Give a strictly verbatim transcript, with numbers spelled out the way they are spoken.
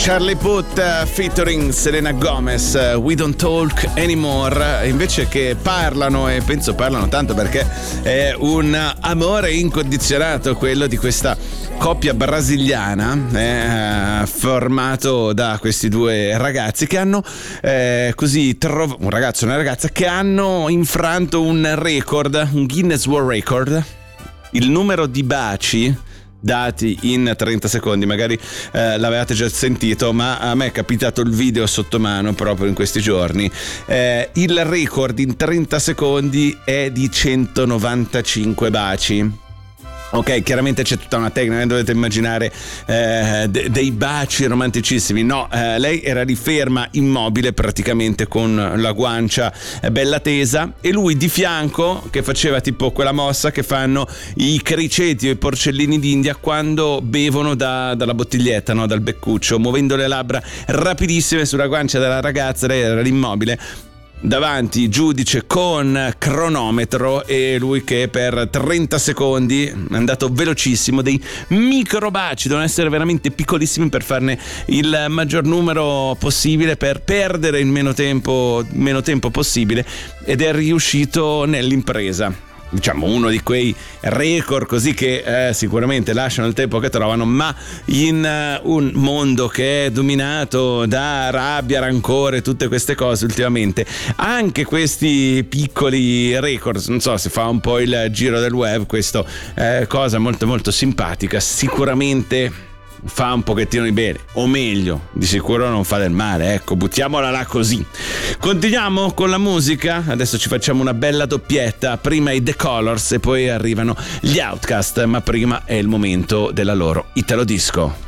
Charlie Puth featuring Selena Gomez, We Don't Talk Anymore. Invece che parlano, e penso parlano tanto perché è un amore incondizionato quello di questa coppia brasiliana, eh, formato da questi due ragazzi che hanno eh, così trov- un ragazzo e una ragazza che hanno infranto un record, un Guinness World Record, il numero di baci dati in trenta secondi. Magari eh, l'avevate già sentito, ma a me è capitato il video sotto mano proprio in questi giorni. Eh, il record in trenta secondi è di centonovantacinque baci. Ok, chiaramente c'è tutta una tecnica, dovete immaginare eh, de- dei baci romanticissimi. No, eh, lei era lì ferma, immobile, praticamente con la guancia eh, bella tesa, e lui di fianco che faceva tipo quella mossa che fanno i criceti o i porcellini d'India quando bevono da, dalla bottiglietta, no? Dal beccuccio, muovendo le labbra rapidissime sulla guancia della ragazza. Lei era lì immobile, davanti giudice con cronometro, e lui che per trenta secondi è andato velocissimo, dei micro baci, devono essere veramente piccolissimi per farne il maggior numero possibile, per perdere il meno tempo, meno tempo possibile, ed è riuscito nell'impresa. Diciamo uno di quei record così che eh, sicuramente lasciano il tempo che trovano, ma in uh, un mondo che è dominato da rabbia, rancore, tutte queste cose ultimamente, anche questi piccoli record, non so, si fa un po' il giro del web, questa eh, cosa molto molto simpatica, sicuramente fa un pochettino di bene, o meglio, di sicuro non fa del male, ecco, buttiamola là così. Continuiamo con la musica, adesso ci facciamo una bella doppietta, prima i The Colors e poi arrivano gli Outcast, ma prima è il momento della loro Italo Disco.